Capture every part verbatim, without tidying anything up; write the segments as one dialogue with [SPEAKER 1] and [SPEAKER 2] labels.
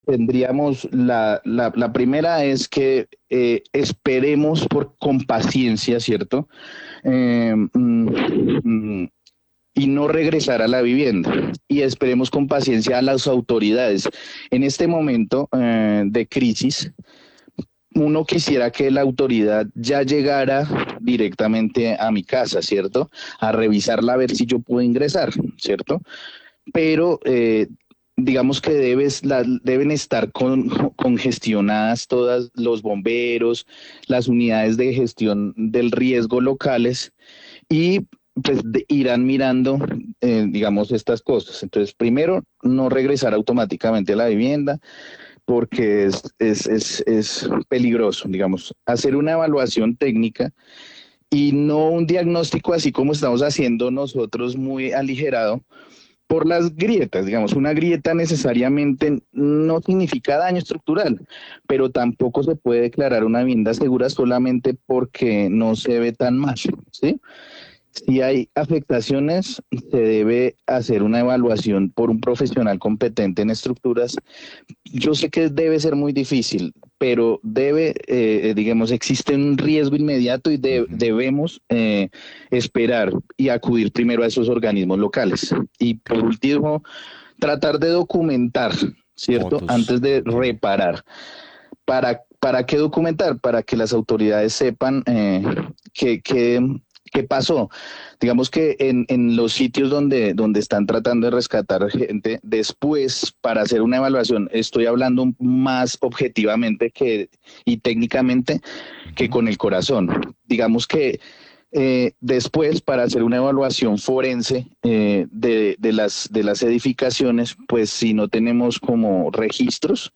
[SPEAKER 1] tendríamos la, la, la primera es que eh, esperemos por con paciencia, ¿cierto? Eh, mm, mm, y no regresar a la vivienda. Y esperemos con paciencia a las autoridades. En este momento eh, de crisis, uno quisiera que la autoridad ya llegara directamente a mi casa, ¿cierto? A revisarla a ver si yo puedo ingresar, ¿cierto? Pero eh, digamos que debes, la, deben estar con, congestionadas todas los bomberos, las unidades de gestión del riesgo locales y pues de, irán mirando, eh, digamos, estas cosas. Entonces, primero, no regresar automáticamente a la vivienda porque es, es, es, es peligroso, digamos, hacer una evaluación técnica y no un diagnóstico así como estamos haciendo nosotros muy aligerado por las grietas, digamos, una grieta necesariamente no significa daño estructural, pero tampoco se puede declarar una vivienda segura solamente porque no se ve tan mal, ¿sí? Si hay afectaciones, se debe hacer una evaluación por un profesional competente en estructuras. Yo sé que debe ser muy difícil, pero debe, eh, digamos, existe un riesgo inmediato y de,
[SPEAKER 2] Ujú.
[SPEAKER 1] debemos eh, esperar y acudir primero a esos organismos locales. Y por último, tratar de documentar, ¿cierto?
[SPEAKER 2] Fotos,
[SPEAKER 1] Antes de
[SPEAKER 2] entiendo.
[SPEAKER 1] reparar. ¿Para, para qué documentar? Para que las autoridades sepan eh, qué, qué, qué pasó. Digamos que en, en los sitios donde, donde están tratando de rescatar gente, después, para hacer una evaluación, estoy hablando más objetivamente que, y técnicamente que
[SPEAKER 2] Ujú.
[SPEAKER 1] con el corazón. Digamos que eh, después, para hacer una evaluación forense eh, de, de, las, de las edificaciones, pues si no tenemos como registros,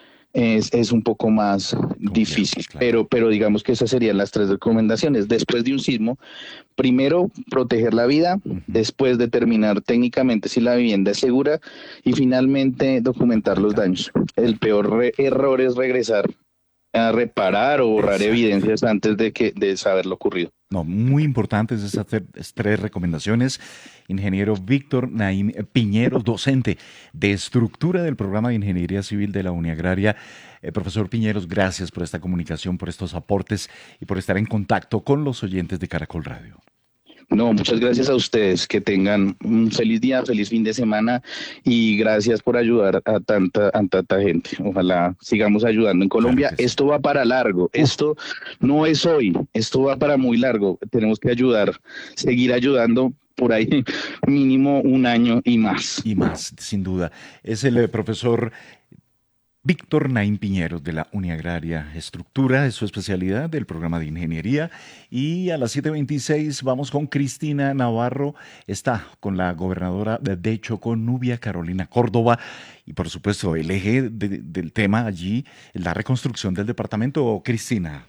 [SPEAKER 1] es, es un poco más
[SPEAKER 2] Complejo,
[SPEAKER 1] difícil,
[SPEAKER 2] claro.
[SPEAKER 1] pero, pero digamos que esas serían las tres recomendaciones. Después de un sismo, primero proteger la vida,
[SPEAKER 2] Ujú.
[SPEAKER 1] después determinar técnicamente si la vivienda es segura y finalmente documentar los
[SPEAKER 2] Documentar.
[SPEAKER 1] daños. El
[SPEAKER 2] Perfecto.
[SPEAKER 1] peor re- error es regresar a reparar o borrar
[SPEAKER 2] Exacto.
[SPEAKER 1] evidencias antes de, que, de saber lo ocurrido.
[SPEAKER 2] No, muy importantes esas tre- tres recomendaciones. Ingeniero Víctor Naim Piñeros, docente de estructura del programa de Ingeniería Civil de la Uniagraria. Eh, profesor Piñeros, gracias por esta comunicación, por estos aportes y por estar en contacto con los oyentes de Caracol Radio.
[SPEAKER 1] No, muchas gracias a ustedes, que tengan un feliz día, feliz fin de semana y gracias por ayudar a tanta, a tanta gente. Ojalá sigamos ayudando en
[SPEAKER 2] Claro
[SPEAKER 1] Colombia.
[SPEAKER 2] que sí.
[SPEAKER 1] Esto va para largo,
[SPEAKER 2] Uf,
[SPEAKER 1] esto no es hoy, esto va para muy largo. Tenemos que ayudar, seguir ayudando por ahí mínimo un año y más.
[SPEAKER 2] y más, sin duda. Es el eh, profesor Víctor Naim Piñeros de la Uniagraria Estructura, es su especialidad del programa de ingeniería. Y a las siete veintiséis vamos con Cristina Navarro, está con la gobernadora de Chocó, Nubia Carolina Córdoba. Y por supuesto, el eje de- del tema allí, la reconstrucción del departamento. Cristina.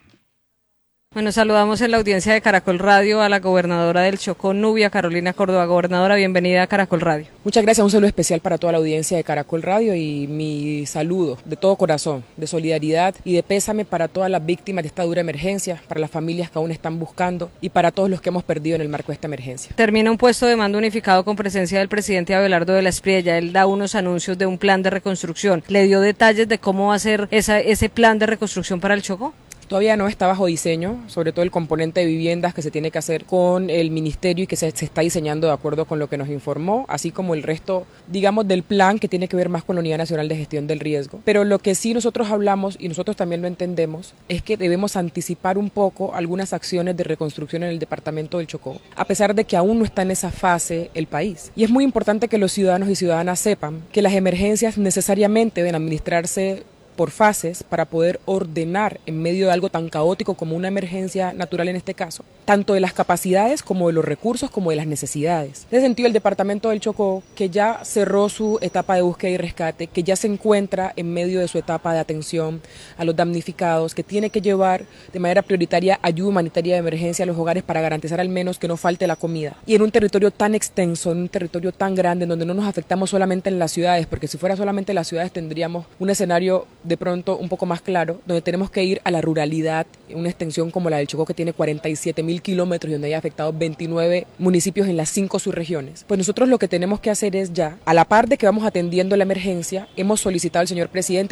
[SPEAKER 3] Bueno, saludamos en la audiencia de Caracol Radio a la gobernadora del Chocó, Nubia Carolina Córdoba. Gobernadora, bienvenida a Caracol Radio.
[SPEAKER 4] Muchas gracias, un saludo especial para toda la audiencia de Caracol Radio y mi saludo de todo corazón, de solidaridad y de pésame para todas las víctimas de esta dura emergencia, para las familias que aún están buscando y para todos los que hemos perdido en el marco de esta emergencia.
[SPEAKER 3] Termina un puesto de mando unificado con presencia del presidente Abelardo de la Espriella. Él da unos anuncios de un plan de reconstrucción. ¿Le dio detalles de cómo va a ser esa, ese plan de reconstrucción para el Chocó?
[SPEAKER 4] Todavía no está bajo diseño, sobre todo el componente de viviendas que se tiene que hacer con el ministerio y que se, se está diseñando de acuerdo con lo que nos informó, así como el resto, digamos, del plan que tiene que ver más con la Unidad Nacional de Gestión del Riesgo. Pero lo que sí nosotros hablamos, y nosotros también lo entendemos, es que debemos anticipar un poco algunas acciones de reconstrucción en el departamento del Chocó, a pesar de que aún no está en esa fase el país. Y es muy importante que los ciudadanos y ciudadanas sepan que las emergencias necesariamente deben administrarse por fases para poder ordenar en medio de algo tan caótico como una emergencia natural en este caso, tanto de las capacidades como de los recursos como de las necesidades. En ese sentido, el departamento del Chocó, que ya cerró su etapa de búsqueda y rescate, que ya se encuentra en medio de su etapa de atención a los damnificados, que tiene que llevar de manera prioritaria ayuda humanitaria de emergencia a los hogares para garantizar al menos que no falte la comida. Y en un territorio tan extenso, en un territorio tan grande, en donde no nos afectamos solamente en las ciudades, porque si fuera solamente en las ciudades tendríamos un escenario de pronto un poco más claro, donde tenemos que ir a la ruralidad, una extensión como la del Chocó que tiene cuarenta y siete mil kilómetros y donde hay afectado veintinueve municipios en las cinco subregiones. Pues nosotros lo que tenemos que hacer es ya, a la par de que vamos atendiendo la emergencia, hemos solicitado al señor presidente